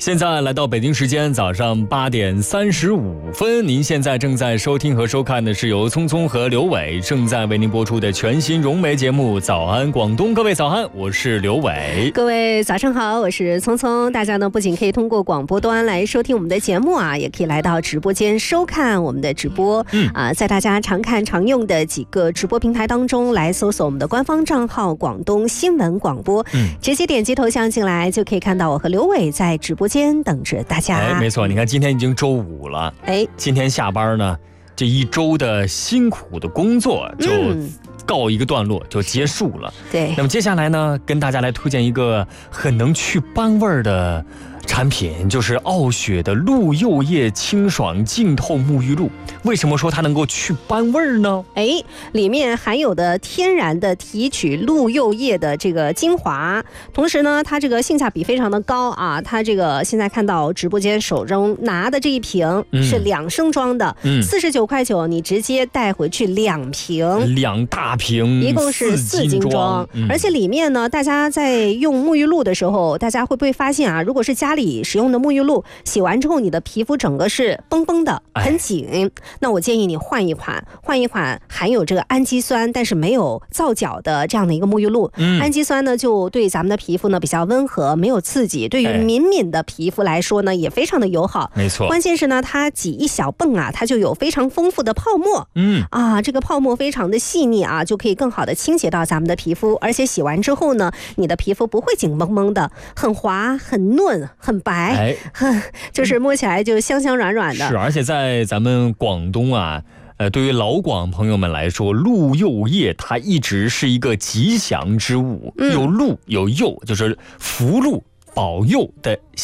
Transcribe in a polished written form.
现在来到北京时间早上8点35分，您现在正在收听和收看的是由聪聪和刘伟正在为您播出的全新融媒节目《早安广东》。各位早安，我是刘伟。 各位早上好，我是聪聪。大家呢不仅可以通过广播端来收听我们的节目啊，也可以来到直播间收看我们的直播。在大家常看常用的几个直播平台当中来搜索我们的官方账号广东新闻广播，直接点击头像进来就可以看到我和刘伟在直播间等着大家。 没错，你看今天已经周五了，今天下班呢，这一周的辛苦的工作就告一个段落，就结束了。 对， 那么接下来呢，跟大家来推荐一个很能去斑味儿的产品，就是傲雪的鹿柚叶清爽净透沐浴露。为什么说它能够去斑味儿呢？ 里面含有的天然的提取鹿柚叶的这个精华，同时呢，它这个性价比非常的高啊。它这个现在看到直播间手中拿的这一瓶是2升装的，49.9块，你直接带回去2瓶 ，2大瓶， 一共是4斤装。而且里面呢，大家在用沐浴露的时候，大家会不会发现啊？如果是家里使用的沐浴露，洗完之后你的皮肤整个是绷绷的，很紧。那我建议你换一款含有这个氨基酸但是没有皂角的这样的一个沐浴露。氨基酸呢就对咱们的皮肤呢比较温和，没有刺激，对于敏的皮肤来说呢也非常的友好。 没错， 关键是呢它挤一小泵啊，它就有非常丰富的泡沫。这个泡沫非常的细腻啊，就可以更好的清洁到咱们的皮肤，而且洗完之后呢，你的皮肤不会紧绷绷的，很滑很嫩很白，就是摸起来就香香软软的。 是，而且在咱们广东啊，对于老广朋友们来说，鹿柚叶它一直是一个吉祥之物，有鹿有柚，就是福禄保佑的